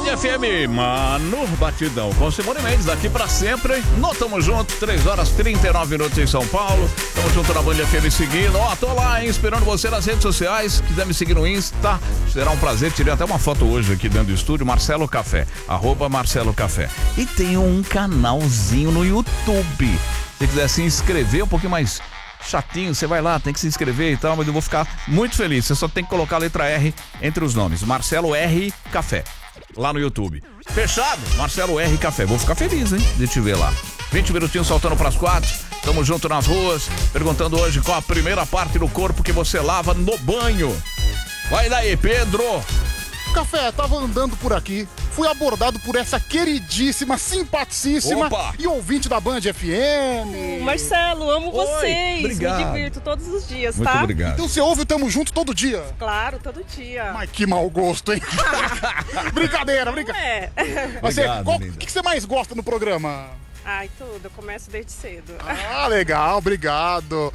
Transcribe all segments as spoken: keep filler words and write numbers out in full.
F M, Mano Batidão, com Simone Mendes, daqui pra sempre. Nós tamo junto, três horas e trinta e nove minutos em São Paulo. Tamo junto na Band F M seguindo. Ó, tô lá, hein, esperando você nas redes sociais. Se quiser me seguir no Insta, será um prazer. Tirei até uma foto hoje aqui dentro do estúdio, Marcelo Café, arroba Marcelo Café. E tem um canalzinho no YouTube. Se quiser se inscrever, um pouquinho mais chatinho, você vai lá, tem que se inscrever e tal, mas eu vou ficar muito feliz. Você só tem que colocar a letra R entre os nomes, Marcelo R Café, lá no YouTube. Fechado? Marcelo R Café. Vou ficar feliz, hein, de te ver lá. vinte minutinhos saltando pras quatro. Tamo junto nas ruas, perguntando hoje qual a primeira parte do corpo que você lava no banho. Vai daí, Pedro. Café, tava andando por aqui, fui abordado por essa queridíssima, simpaticíssima Opa. e ouvinte da Band F M. Marcelo, amo Oi, vocês. obrigado. Me divirto todos os dias, Muito tá? obrigado. Então você ouve o Tamo Junto todo dia. Claro, todo dia. Mas que mau gosto, hein? Brincadeira, brincadeira. É. Você, Obrigado, qual, o linda. que, que você mais gosta no programa? Ai, tudo. Eu começo desde cedo. Ah, legal, obrigado.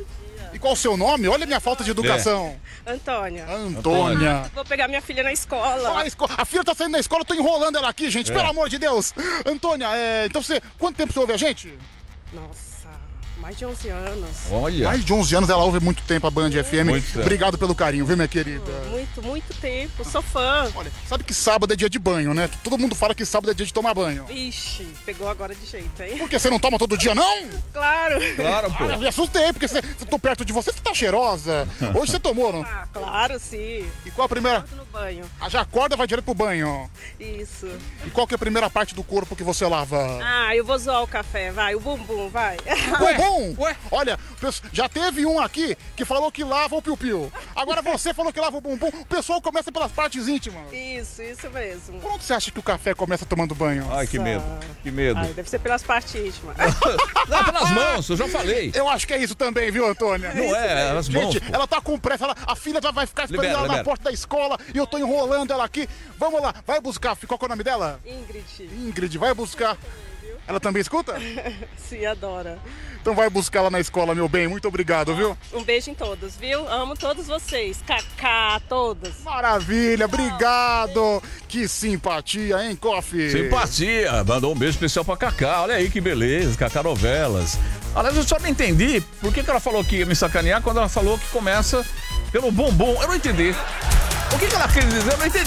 E qual o seu nome? Olha a minha falta de educação. Antônia. Antônia. Vou pegar minha filha na escola. Ah, a, esco- a filha tá saindo da escola, eu tô enrolando ela aqui, gente, É. pelo amor de Deus. Antônia, é, então você, quanto tempo você ouve a gente? Nossa, mais de onze anos. Olha. Mais de onze anos, ela ouve muito tempo a Band F M. Muito tempo. Obrigado pelo carinho, viu, minha querida? Muito, muito tempo. Sou fã. Olha, sabe que sábado é dia de banho, né? Todo mundo fala que sábado é dia de tomar banho. Ixi, pegou agora de jeito, hein? Por que você não toma todo dia, não? Claro. Claro, pô. Eu me assustei, porque você, eu tô perto de você, você tá cheirosa. Hoje você tomou, não? Ah, claro, sim. E qual a primeira? Tudo no banho. Ah, já acorda, vai direto pro banho. Isso. E qual que é a primeira parte do corpo que você lava? Ah, eu vou zoar o café, vai. O bumbum, vai. Bumbum! Ué? Olha, pes- já teve um aqui que falou que lava o piu-piu. Agora você falou que lava o bumbum. O pessoal começa pelas partes íntimas. Isso, isso mesmo. Por onde você acha que o café começa tomando banho? Ai, que medo, que medo. Ai, deve ser pelas partes íntimas. Dá pelas mãos, eu já falei. Eu acho que é isso também, viu, Antônia? Não é, as mãos, Gente, pô. ela tá com pressa, ela- a filha já vai ficar esperando Libera, ela na libera. porta da escola e eu tô enrolando ela aqui. Vamos lá, vai buscar. Qual que é o nome dela? Ingrid. Ingrid, vai buscar. Ela também escuta? Se adora. Então vai buscar ela na escola, meu bem. Muito obrigado, viu? Um beijo em todos, viu? Amo todos vocês. Cacá, todos. Maravilha, obrigado. Que simpatia, hein, Coffee? Simpatia, mandou um beijo especial pra Cacá. Olha aí que beleza, Cacá Novelas. Aliás, eu só não entendi por que, que ela falou que ia me sacanear quando ela falou que começa pelo bumbum. Eu não entendi. O que, que ela quer dizer? Eu não entendi.